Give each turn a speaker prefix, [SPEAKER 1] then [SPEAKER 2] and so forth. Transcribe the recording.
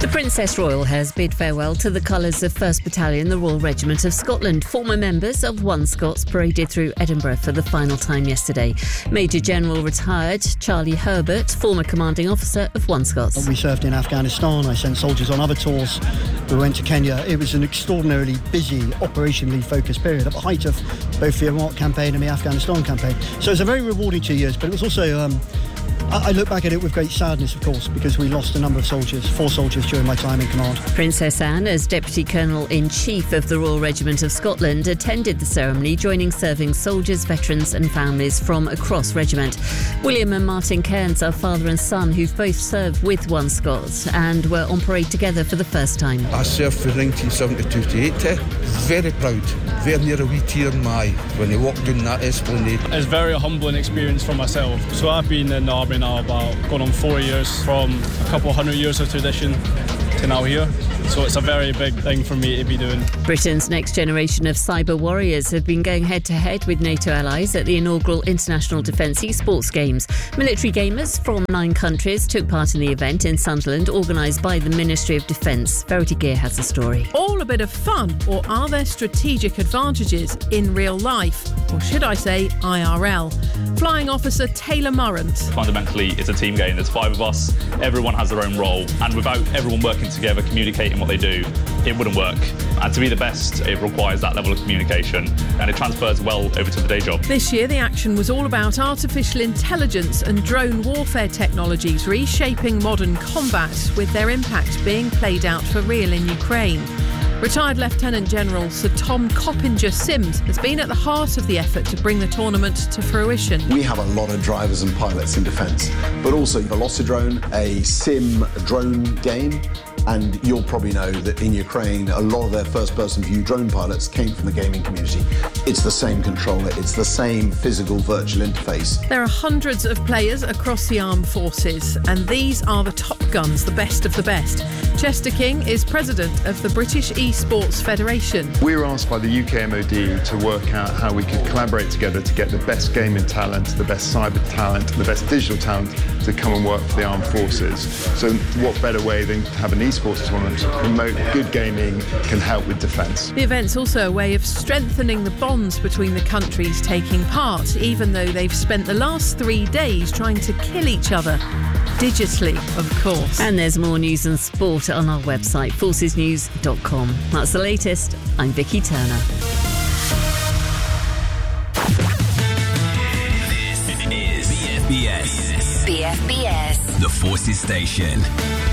[SPEAKER 1] The Princess Royal has bid farewell to the colours of 1st Battalion, the Royal Regiment of Scotland. Former members of One Scots paraded through Edinburgh for the final time yesterday. Major General retired Charlie Herbert, former commanding officer of One Scots.
[SPEAKER 2] We served in Afghanistan. I sent soldiers on other tours. We went to Kenya. It was an extraordinarily busy, operationally focused period at the height of both the Iraq campaign and the Afghanistan campaign. So it was a very rewarding 2 years, but it was also... I look back at it with great sadness, of course, because we lost a number of soldiers, 4 soldiers during my time in command.
[SPEAKER 1] Princess Anne, as Deputy Colonel-in-Chief of the Royal Regiment of Scotland, attended the ceremony, joining serving soldiers, veterans and families from across regiment. William and Martin Cairns are father and son who've both served with One Scots and were on parade together for the first time.
[SPEAKER 3] I served from 1972 to 80. Very proud, very near a wee tear in my eye when they walked down that esplanade.
[SPEAKER 4] It's a very humbling experience for myself. So I've been in the army now about going on 4 years, from a couple 100 years of tradition to now here. So it's a very big thing for me to be doing.
[SPEAKER 1] Britain's next generation of cyber warriors have been going head-to-head with NATO allies at the inaugural International Defence eSports Games. Military gamers from 9 countries took part in the event in Sunderland, organised by the Ministry of Defence. Verity Gear has the story.
[SPEAKER 5] All a bit of fun, or are there strategic advantages in real life? Or should I say IRL? Flying Officer Taylor Murrant.
[SPEAKER 6] Fundamentally, it's a team game. There's 5 of us. Everyone has their own role. And without everyone working together, communicating what they do, it wouldn't work. And to be the best, it requires that level of communication. And it transfers well over to the day job.
[SPEAKER 5] This year, the action was all about artificial intelligence and drone warfare technologies reshaping modern combat, with their impact being played out for real in Ukraine. Retired Lieutenant General Sir Tom Coppinger-Simms has been at the heart of the effort to bring the tournament to fruition.
[SPEAKER 7] We have a lot of drivers and pilots in defence, but also Velocidrone, a sim drone game. And you'll probably know that in Ukraine, a lot of their first-person view drone pilots came from the gaming community. It's the same controller, it's the same physical virtual interface.
[SPEAKER 5] There are hundreds of players across the armed forces, and these are the top guns, the best of the best. Chester King is president of the British eSports Federation.
[SPEAKER 8] We were asked by the UK MOD to work out how we could collaborate together to get the best gaming talent, the best cyber talent, the best digital talent to come and work for the armed forces. So what better way than to have an eSports tournament to promote good gaming can help with defence.
[SPEAKER 5] The event's also a way of strengthening the bonds between the countries taking part, even though they've spent the last 3 days trying to kill each other. Digitally, of course.
[SPEAKER 1] And there's more news and sport on our website, forcesnews.com. That's the latest. I'm Vicky Turner.
[SPEAKER 9] This is BFBS.
[SPEAKER 10] BFBS.
[SPEAKER 9] The Forces Station.